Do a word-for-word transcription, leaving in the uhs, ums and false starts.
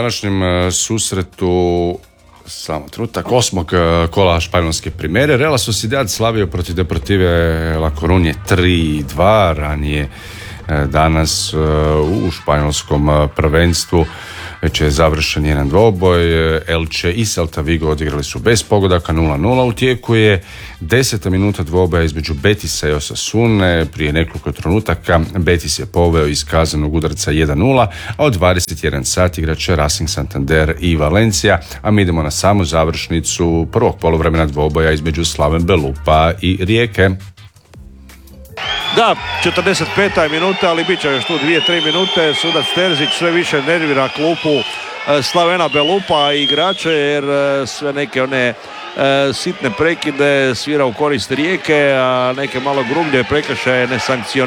današnjem susretu samo trenutak osmog kola španjolske primere. Real Sociedad slavio protiv Deportive La Coruñe tri dva, ranije danas u španjolskom prvenstvu već je završen jedan dvoboj. Elche i Celta Vigo odigrali su bez pogodaka nula nula. U tijeku je deseta minuta dvoboja između Betisa i Osasune. Prije nekoliko trenutaka Betis je poveo iz kazanog udarca jedan nula, a od dvadeset jedan sati igrat će Racing Santander i Valencia, a mi idemo na samu završnicu prvog poluvremena dvoboja između Slaven Belupa i Rijeke. Da, četrdeset peta je minuta, ali bit će još tu dvije tri minute. Sudac Terzić sve više nervira klupu Slavena Belupa i igrače, jer sve neke one e, sitne prekide svira u korist Rijeke, a neke malo grublje prekršaje ne sankcionira.